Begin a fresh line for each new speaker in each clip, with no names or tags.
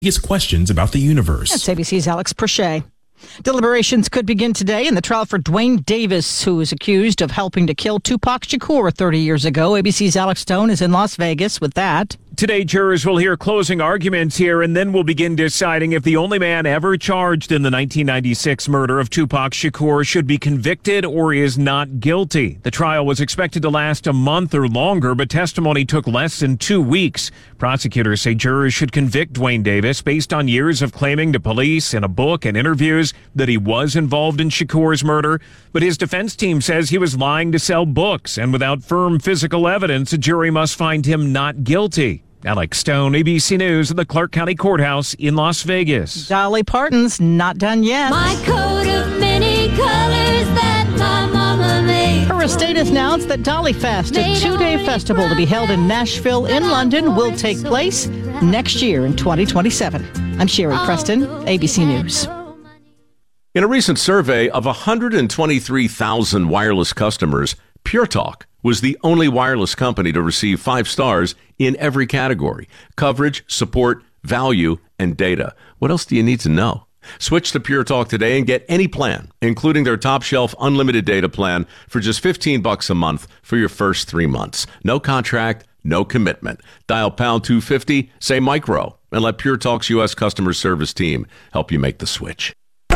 biggest questions about the universe.
That's ABC's Alex Prochet. Deliberations could begin today in the trial for Dwayne Davis, who is accused of helping to kill Tupac Shakur 30 years ago. ABC's Alex Stone is in Las Vegas with that.
Today, jurors will hear closing arguments here, and then we'll begin deciding if the only man ever charged in the 1996 murder of Tupac Shakur should be convicted or is not guilty. The trial was expected to last a month or longer, but testimony took less than 2 weeks. Prosecutors say jurors should convict Dwayne Davis based on years of claiming to police in a book and interviews that he was involved in Shakur's murder. But his defense team says he was lying to sell books, and without firm physical evidence, a jury must find him not guilty. Alex Stone, ABC News at the Clark County Courthouse in Las Vegas.
Dolly Parton's not done yet.
My coat of many colors that my mama made.
Her estate has announced that Dolly Fest, a 2-day festival to be held in Nashville in London, will take place next year in 2027. I'm Sherry Preston, ABC News.
In a recent survey of 123,000 wireless customers, Pure Talk was the only wireless company to receive 5 stars in every category: coverage, support, value, and data. What else do you need to know? Switch to Pure Talk today and get any plan, including their top shelf unlimited data plan, for just $15 a month for your first 3 months. No contract, no commitment. Dial pound 250, say micro, and let Pure Talk's U.S. customer service team help you make the switch.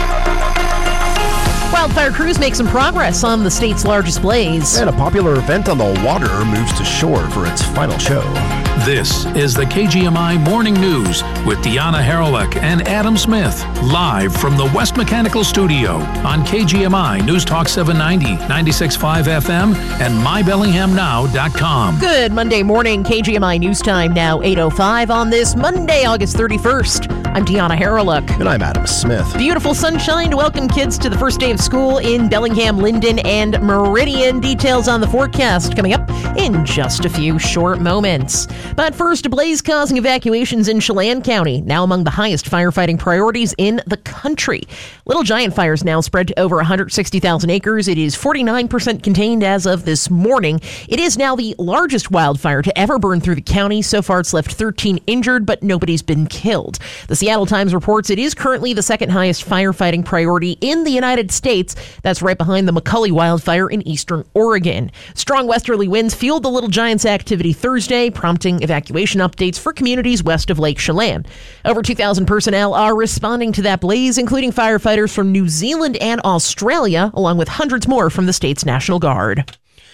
Wildfire crews make some progress on the state's largest blaze.
And a popular event on the water moves to shore for its final show.
This is the KGMI Morning News with Deanna Haralick and Adam Smith, live from the West Mechanical Studio on KGMI News Talk 790, 96.5 FM, and mybellinghamnow.com.
Good Monday morning, KGMI News Time now 8:05 on this Monday, August 31st. I'm Deanna Haralick.
And I'm Adam Smith.
Beautiful sunshine to welcome kids to the first day of school in Bellingham, Linden, and Meridian. Details on the forecast coming up in just a few short moments. But first, a blaze causing evacuations in Chelan County, now among the highest firefighting priorities in the country. Little Giant fires now spread to over 160,000 acres. It is 49% contained as of this morning. It is now the largest wildfire to ever burn through the county. So far, it's left 13 injured, but nobody's been killed. The Seattle Times reports it is currently the second highest firefighting priority in the United States. That's right behind the McCully wildfire in eastern Oregon. Strong westerly winds fueled the Little Giants activity Thursday, prompting evacuation updates for communities west of Lake Chelan. Over 2,000 personnel are responding to that blaze, including firefighters from New Zealand and Australia, along with hundreds more from the state's National Guard.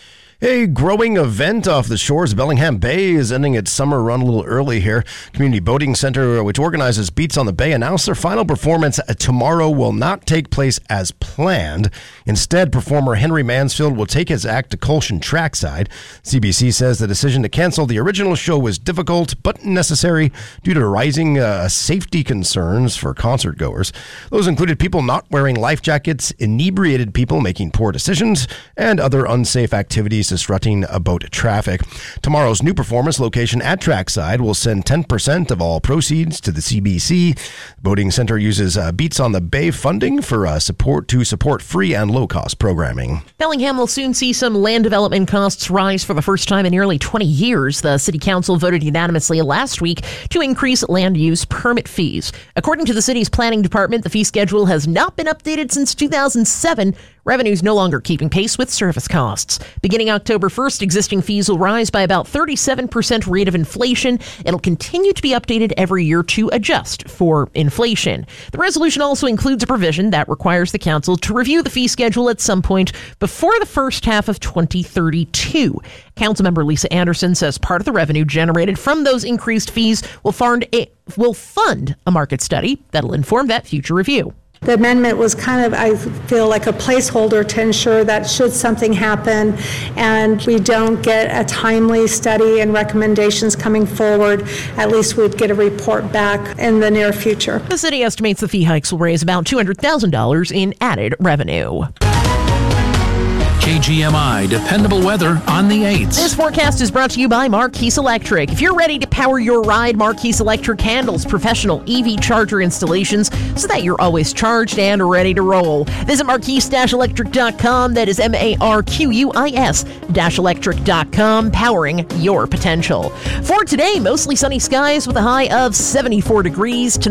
A growing event off the shores of Bellingham Bay is ending its summer run a little early here. Community Boating Center, which organizes Beats on the Bay, announced their final performance tomorrow will not take place as planned. Instead, performer Henry Mansfield will take his act to Colshan Trackside. CBC says the decision to cancel the original show was difficult but necessary due to rising safety concerns for concert goers. Those included people not wearing life jackets, inebriated people making poor decisions, and other unsafe activities disrupting boat traffic. Tomorrow's new performance location at Trackside will send 10% of all proceeds to the CBC. Boating Center uses Beats on the Bay funding for support free and low-cost programming.
Bellingham will soon see some land development costs rise for the first time in nearly 20 years. The City Council voted unanimously last week to increase land use permit fees. According to the city's planning department, the fee schedule has not been updated since 2007. Revenue's no longer keeping pace with service costs. Beginning October 1st, existing fees will rise by about 37% rate of inflation. It'll continue to be updated every year to adjust for inflation. The resolution also includes a provision that requires the council to review the fee schedule at some point before the first half of 2032. Councilmember Lisa Anderson says part of the revenue generated from those increased fees will fund a market study that'll inform that future review.
The amendment was kind of, I feel, like a placeholder to ensure that should something happen and we don't get a timely study and recommendations coming forward, at least we'd get a report back in the near future.
The city estimates the fee hikes will raise about $200,000 in added revenue.
KGMI, dependable weather on the 8s.
This forecast is brought to you by Marquise Electric. If you're ready to power your ride, Marquise Electric handles professional EV charger installations so that you're always charged and ready to roll. Visit Marquise-electric.com. That is MARQUIS-electric.com, powering your potential. For today, mostly sunny skies with a high of 74 degrees.